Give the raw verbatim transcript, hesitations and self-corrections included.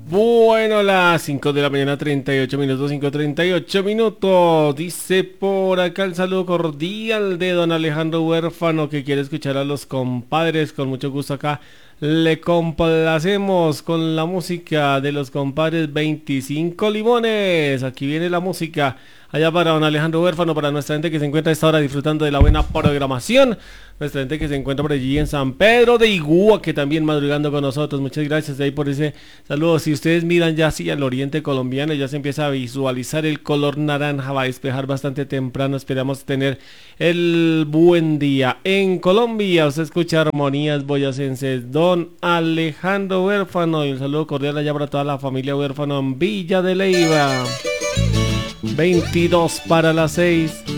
Bueno, las cinco de la mañana, treinta y ocho minutos, cinco treinta y ocho minutos. Dice por acá el saludo cordial de don Alejandro Huérfano que quiere escuchar a los compadres. Con mucho gusto acá le complacemos con la música de los compadres veinticinco Limones. Aquí viene la música. Allá para don Alejandro Huérfano, para nuestra gente que se encuentra a esta hora disfrutando de la buena programación. Nuestra gente que se encuentra por allí en San Pedro de Igúa, que también madrugando con nosotros. Muchas gracias de ahí por ese saludo. Si ustedes miran ya así al oriente colombiano, ya se empieza a visualizar el color naranja. Va a despejar bastante temprano. Esperamos tener el buen día. En Colombia, usted escucha armonías boyacenses. Don Alejandro Huérfano. Y un saludo cordial allá para toda la familia Huérfano en Villa de Leyva. veintidós para las seis.